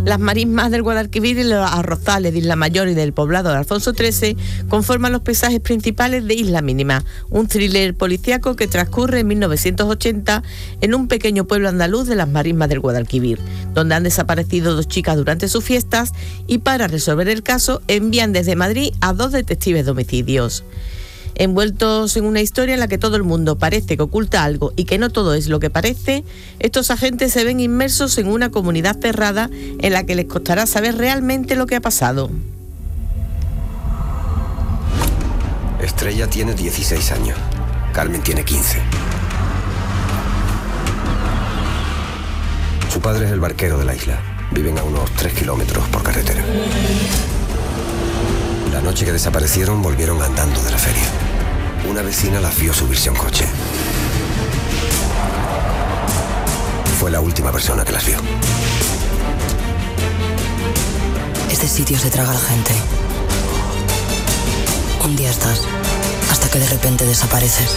Las marismas del Guadalquivir y los arrozales de Isla Mayor y del poblado de Alfonso XIII conforman los paisajes principales de Isla Mínima, un thriller policíaco que transcurre en 1980 en un pequeño pueblo andaluz de las marismas del Guadalquivir, donde han desaparecido 2 chicas durante sus fiestas y para resolver el caso envían desde Madrid a 2 detectives de homicidios. Envueltos en una historia en la que todo el mundo parece que oculta algo y que no todo es lo que parece, estos agentes se ven inmersos en una comunidad cerrada en la que les costará saber realmente lo que ha pasado. Estrella tiene 16 años, Carmen tiene 15. Su padre es el barquero de la isla. Viven a unos 3 kilómetros por carretera. La noche que desaparecieron volvieron andando de la feria. Una vecina las vio subirse a un coche. Fue la última persona que las vio. Este sitio se traga a la gente. Un día estás, hasta que de repente desapareces.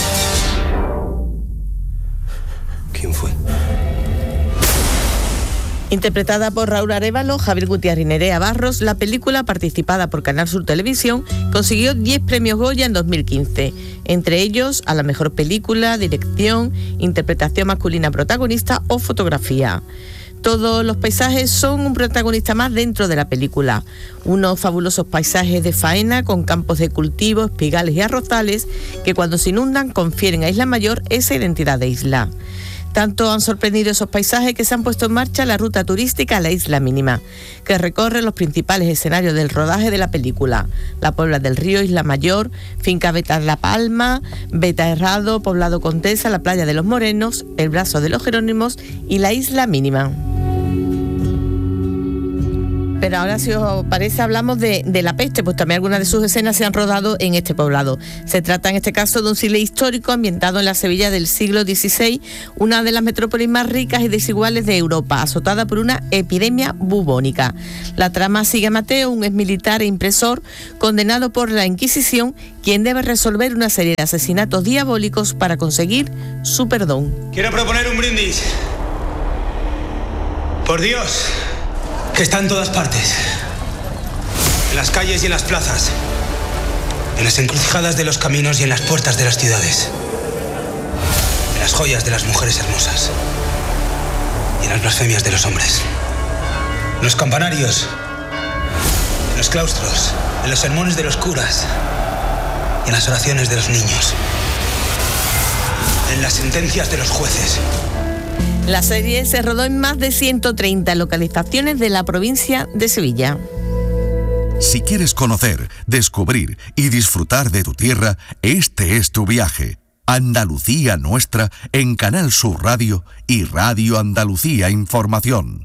¿Quién fue? Interpretada por Raúl Arévalo, Javier Gutiérrez y Nerea Barros, la película, participada por Canal Sur Televisión, consiguió 10 premios Goya en 2015, entre ellos a la mejor película, dirección, interpretación masculina protagonista o fotografía. Todos los paisajes son un protagonista más dentro de la película. Unos fabulosos paisajes de faena con campos de cultivo, espigales y arrozales que cuando se inundan confieren a Isla Mayor esa identidad de isla. Tanto han sorprendido esos paisajes que se han puesto en marcha la ruta turística a la Isla Mínima, que recorre los principales escenarios del rodaje de la película: la Puebla del Río, Isla Mayor, Finca Beta La Palma, Beta Herrado, Poblado Condesa, la Playa de los Morenos, el Brazo de los Jerónimos y la Isla Mínima. Pero ahora, si os parece, hablamos de La Peste, pues también algunas de sus escenas se han rodado en este poblado. Se trata en este caso de un cine histórico ambientado en la Sevilla del siglo XVI, una de las metrópolis más ricas y desiguales de Europa, azotada por una epidemia bubónica. La trama sigue a Mateo, un exmilitar e impresor condenado por la Inquisición, quien debe resolver una serie de asesinatos diabólicos para conseguir su perdón. Quiero proponer un brindis. Por Dios, que está en todas partes. En las calles y en las plazas. En las encrucijadas de los caminos y en las puertas de las ciudades. En las joyas de las mujeres hermosas. Y en las blasfemias de los hombres. En los campanarios. En los claustros. En los sermones de los curas. Y en las oraciones de los niños. En las sentencias de los jueces. La serie se rodó en más de 130 localizaciones de la provincia de Sevilla. Si quieres conocer, descubrir y disfrutar de tu tierra, este es tu viaje. Andalucía Nuestra en Canal Sur Radio y Radio Andalucía Información.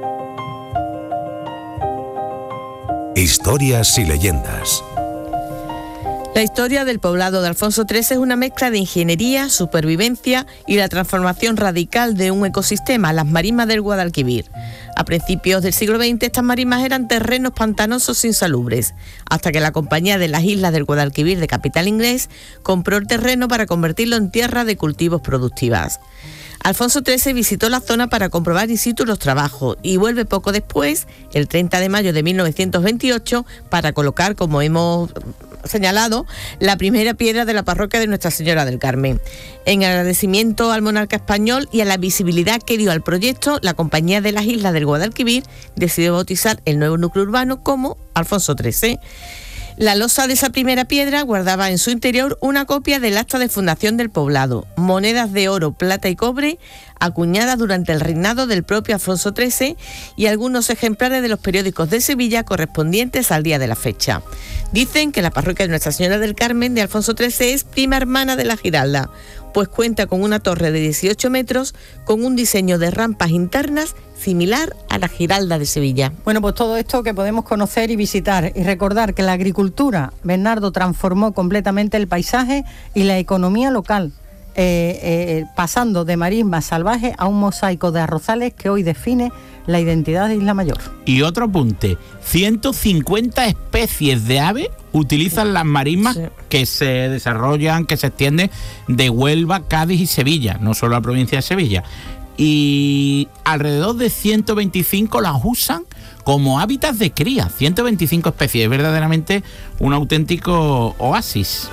Historias y leyendas. La historia del poblado de Alfonso XIII es una mezcla de ingeniería, supervivencia y la transformación radical de un ecosistema, las marismas del Guadalquivir. A principios del siglo XX estas marismas eran terrenos pantanosos insalubres, hasta que la Compañía de las Islas del Guadalquivir, de capital inglés, compró el terreno para convertirlo en tierra de cultivos productivas. Alfonso XIII visitó la zona para comprobar in situ los trabajos y vuelve poco después, el 30 de mayo de 1928, para colocar, como hemos señalado, la primera piedra de la parroquia de Nuestra Señora del Carmen. En agradecimiento al monarca español y a la visibilidad que dio al proyecto, la Compañía de las Islas del Guadalquivir decidió bautizar el nuevo núcleo urbano como Alfonso XIII. La losa de esa primera piedra guardaba en su interior una copia del acta de fundación del poblado, monedas de oro, plata y cobre acuñadas durante el reinado del propio Alfonso XIII y algunos ejemplares de los periódicos de Sevilla correspondientes al día de la fecha. Dicen que la parroquia de Nuestra Señora del Carmen de Alfonso XIII es prima hermana de la Giralda, pues cuenta con una torre de 18 metros con un diseño de rampas internas similar a la Giralda de Sevilla. Bueno, pues todo esto que podemos conocer y visitar y recordar que la agricultura, Bernardo, transformó completamente el paisaje y la economía local, pasando de marismas salvajes a un mosaico de arrozales que hoy define la identidad de Isla Mayor. Y otro apunte, 150 especies de aves utilizan las marismas que se desarrollan, que se extienden de Huelva, Cádiz y Sevilla, no solo la provincia de Sevilla. y alrededor de 125 las usan como hábitats de cría. 125 especies, es verdaderamente un auténtico oasis.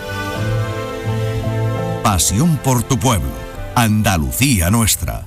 Pasión por tu pueblo, Andalucía nuestra.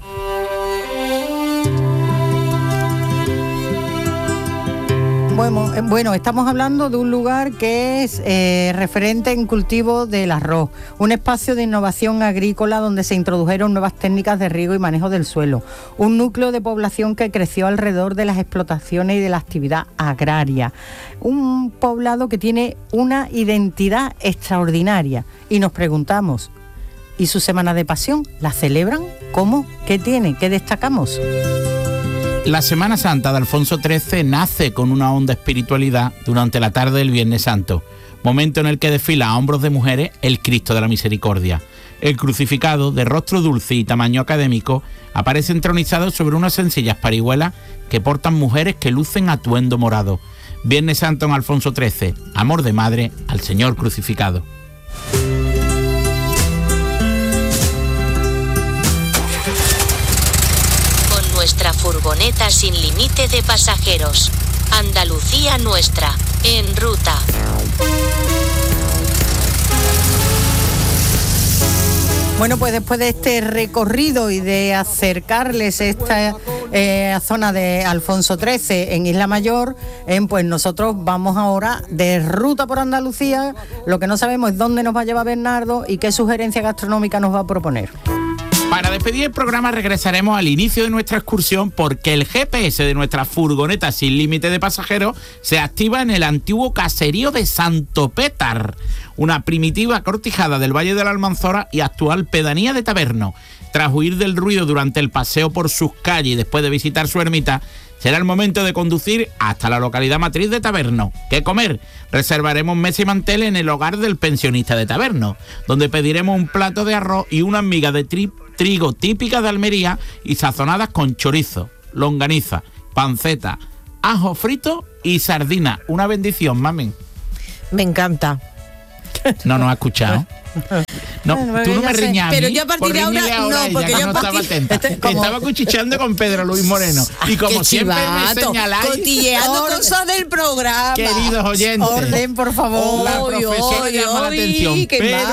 Bueno, estamos hablando de un lugar que es referente en cultivo del arroz, un espacio de innovación agrícola donde se introdujeron nuevas técnicas de riego y manejo del suelo, un núcleo de población que creció alrededor de las explotaciones y de la actividad agraria, un poblado que tiene una identidad extraordinaria. Y nos preguntamos, ¿y su Semana de Pasión la celebran? ¿Cómo? ¿Qué tiene? ¿Qué destacamos? La Semana Santa de Alfonso XIII nace con una honda espiritualidad durante la tarde del Viernes Santo, momento en el que desfila a hombros de mujeres el Cristo de la Misericordia. El crucificado, de rostro dulce y tamaño académico, aparece entronizado sobre unas sencillas parihuelas que portan mujeres que lucen atuendo morado. Viernes Santo en Alfonso XIII, amor de madre al Señor crucificado. Nuestra furgoneta sin límite de pasajeros. Andalucía nuestra, en ruta. Bueno, pues después de este recorrido y de acercarles esta zona de Alfonso XIII en Isla Mayor, pues nosotros vamos ahora de ruta por Andalucía. Lo que no sabemos es dónde nos va a llevar Bernardo y qué sugerencia gastronómica nos va a proponer. Para despedir el programa regresaremos al inicio de nuestra excursión porque el GPS de nuestra furgoneta sin límite de pasajeros se activa en el antiguo caserío de Santo Pétar, una primitiva cortijada del Valle de la Almanzora y actual pedanía de Taberno. Tras huir del ruido durante el paseo por sus calles y después de visitar su ermita, será el momento de conducir hasta la localidad matriz de Taberno. ¿Qué comer? Reservaremos mesa y mantel en el hogar del pensionista de Taberno, donde pediremos un plato de arroz y unas migas de trigo típicas de Almería y sazonadas con chorizo, longaniza, panceta, ajo frito y sardina. Una bendición, mamen. Me encanta. No nos ha escuchado. No, tú no me riñas a mí. Pero yo a partir de ahora no, porque yo no estaba atenta. Estaba cuchicheando con Pedro Luis Moreno. Y como siempre me señaláis, cotilleando cosas del programa. Queridos oyentes, orden, por favor. La profesora llama la atención.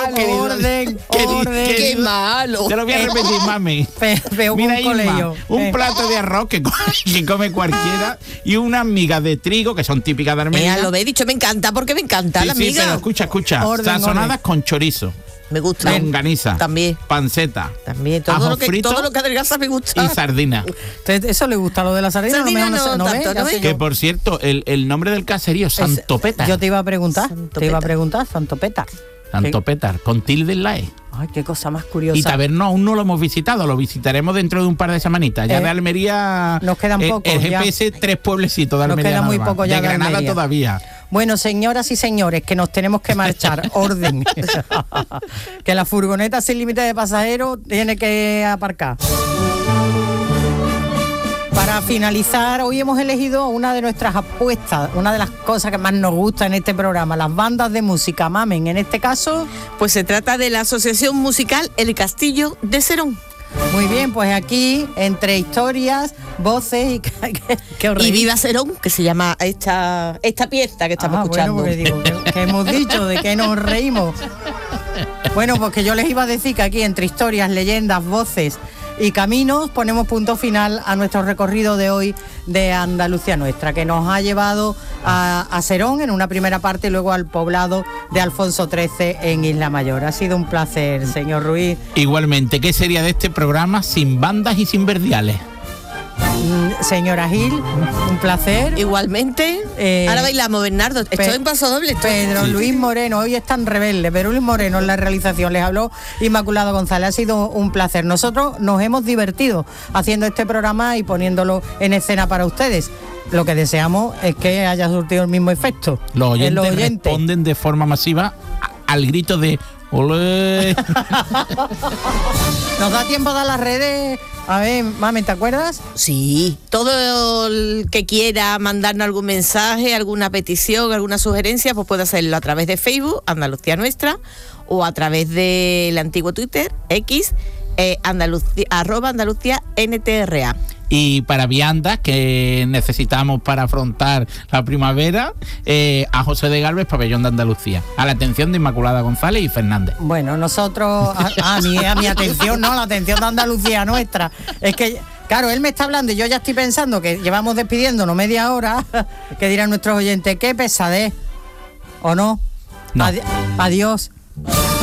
Orden. Qué malo. Te lo voy a repetir, mami. Mira, Isma, un plato de arroz que come cualquiera y unas migas de trigo que son típicas de Armenia. Lo he dicho, me encanta, porque me encanta la miga. Sí, pero escucha. Sazonadas con chorizo. Me gusta. Longaniza. También. Panceta. También. Todo lo que adelgaza me gusta. Y sardina. ¿Eso le gusta lo de la sardina? No tanto, ¿no? Que por cierto, el nombre del caserío, Santo Pétar. Yo te iba a preguntar. Santo Pétar. Santo Pétar, con tilde en la E. Ay, qué cosa más curiosa. Y Taberno aún no lo hemos visitado, lo visitaremos dentro de un par de semanitas. Ya de Almería nos quedan pocos. El GPS, 3 pueblecitos de Almería. Nos queda muy poco ya de Granada Almería. Todavía. Bueno, señoras y señores, que nos tenemos que marchar. Orden. Que la furgoneta sin límite de pasajeros tiene que aparcar. Para finalizar, hoy hemos elegido una de nuestras apuestas, una de las cosas que más nos gusta en este programa, las bandas de música. Mamen, en este caso, pues se trata de la Asociación Musical El Castillo de Serón. Muy bien, pues aquí, entre historias, voces y... y Viva Serón, que se llama esta pieza que estamos escuchando. Bueno, digo, que hemos dicho, de que nos reímos. Bueno, pues que yo les iba a decir que aquí, entre historias, leyendas, voces y caminos, ponemos punto final a nuestro recorrido de hoy de Andalucía Nuestra, que nos ha llevado a Serón en una primera parte y luego al poblado de Alfonso XIII en Isla Mayor. Ha sido un placer, señor Ruiz. Igualmente, ¿qué sería de este programa sin bandas y sin verdiales? Señora Gil, un placer. Igualmente. Ahora bailamos, Bernardo. Estoy en paso doble. Pedro Luis Moreno, hoy es tan rebelde. Pedro Luis Moreno en la realización. Les habló Inmaculado González. Ha sido un placer. Respondiendo nos hemos divertido haciendo este programa y poniéndolo en escena para ustedes. Lo que deseamos es que haya surtido el mismo efecto. Los oyentes responden de forma masiva al grito de ¡olé! ¿Nos da tiempo a dar las redes? A ver, mami, ¿te acuerdas? Sí, todo el que quiera mandarnos algún mensaje, alguna petición, alguna sugerencia, pues puede hacerlo a través de Facebook, Andalucía Nuestra, o a través del antiguo Twitter, X, @andalucía_NTRA. Y para viandas que necesitamos para afrontar la primavera, a José de Galvez, Pabellón de Andalucía. A la atención de Inmaculada González y Fernández. Bueno, nosotros, a mi atención, no, la atención de Andalucía nuestra. Es que, claro, él me está hablando y yo ya estoy pensando que llevamos despidiéndonos media hora, que dirán nuestros oyentes, qué pesadez, ¿o no? No. Adiós.